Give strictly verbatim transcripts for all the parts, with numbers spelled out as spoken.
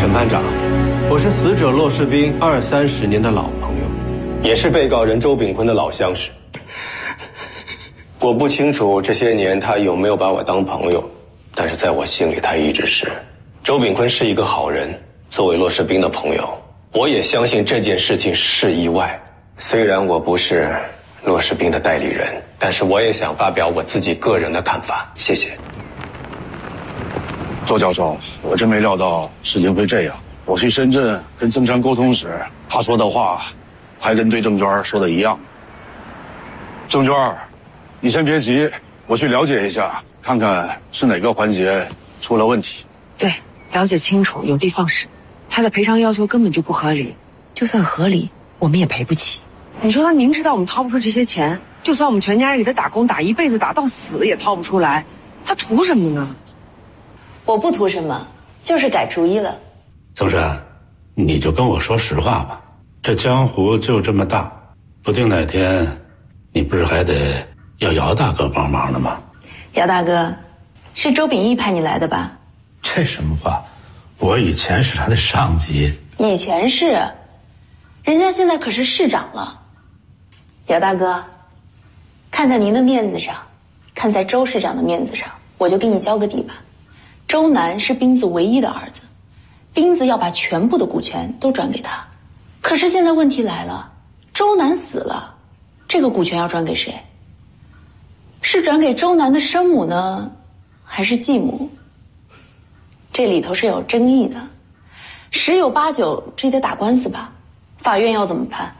审判长，我是死者骆世斌二三十年的老朋友，也是被告人周炳坤的老相识。我不清楚这些年他有没有把我当朋友，但是在我心里他一直是。周炳坤是一个好人，作为骆世斌的朋友，我也相信这件事情是意外。虽然我不是骆世斌的代理人，但是我也想发表我自己个人的看法。谢谢。 周教授，我真没料到事情会这样。我去深圳跟曾山沟通时，他说的话还跟对郑娟说的一样。郑娟，你先别急，我去了解一下，看看是哪个环节出了问题。 对，了解清楚，有的放矢。他的赔偿要求根本就不合理，就算合理，我们也赔不起。你说他明知道我们掏不出这些钱，就算我们全家人给他打工打一辈子打到死也掏不出来，他图什么呢？ 我不图什么，就是改主意了。 曾山，你就跟我说实话吧，这江湖就这么大，不定哪天你不是还得要姚大哥帮忙的吗？ 姚大哥，是周秉义派你来的吧？ 这什么话？我以前是他的上级。 以前是，人家现在可是市长了。姚大哥，看在您的面子上，看在周市长的面子上，我就给你交个底吧。周南是斌子唯一的儿子，斌子要把全部的股权都转给他。可是现在问题来了，周南死了，这个股权要转给谁？是转给周南的生母呢，还是继母？这里头是有争议的，十有八九这得打官司吧？法院要怎么判？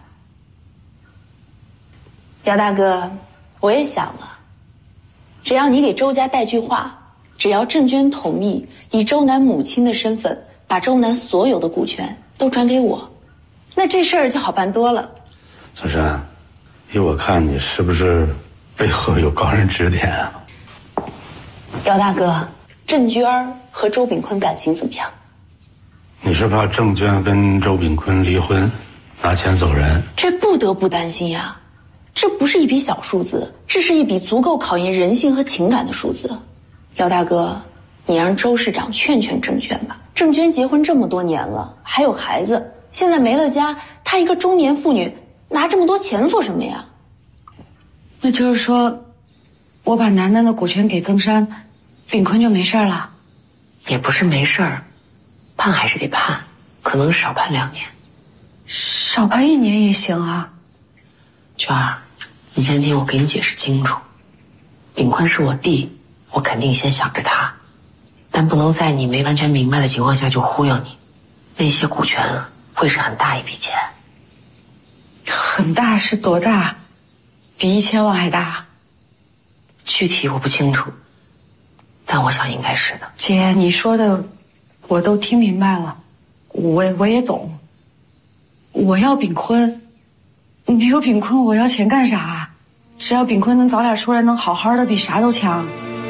姚大哥，我也想了，只要你给周家带句话，只要郑娟同意以周南母亲的身份把周南所有的股权都转给我，那这事儿就好办多了。 曾山，依我看你是不是背后有高人指点啊？ 姚大哥，郑娟和周炳坤感情怎么样？ 你是怕郑娟跟周炳坤离婚，拿钱走人？ 这不得不担心呀，这不是一笔小数字，这是一笔足够考验人性和情感的数字。姚大哥，你让周市长劝劝郑娟吧。郑娟结婚这么多年了，还有孩子，现在没了家，她一个中年妇女，拿这么多钱做什么呀？ 那就是说，我把楠楠的股权给曾山，炳坤就没事了？也不是没事儿，判还是得判，可能少判两年。少判一年也行啊。娟儿，你先听我给你解释清楚。炳坤是我弟，我肯定先想着他，但不能在你没完全明白的情况下就忽悠你。那些股权会是很大一笔钱。很大是多大？比一千万还大？具体我不清楚，但我想应该是的。姐，你说的我都听明白了，我我也懂。我要炳坤，没有炳坤我要钱干啥？只要炳坤能早点出来，能好好的，比啥都强。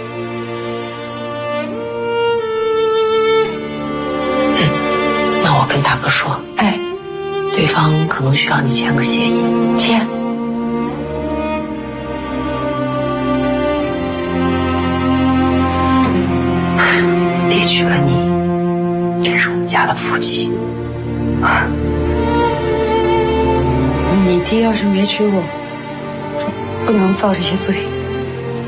嗯，那我跟大哥说，哎，对方可能需要你签个协议，签。爹娶了你，真是我们家的福气。你爹要是没娶我，不能造这些罪。